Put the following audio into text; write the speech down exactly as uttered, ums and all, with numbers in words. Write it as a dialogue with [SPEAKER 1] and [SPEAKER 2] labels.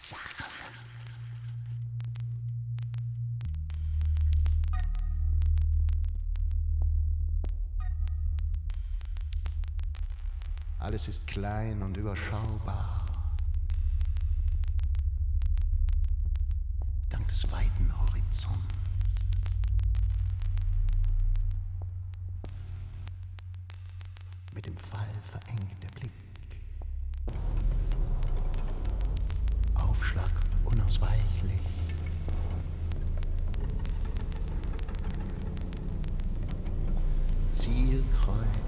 [SPEAKER 1] Sache. Alles ist klein und überschaubar. Dank des weiten Horizonts. Mit dem Fall verengt der Blick. Aufschlag unausweichlich. Zielkreuz.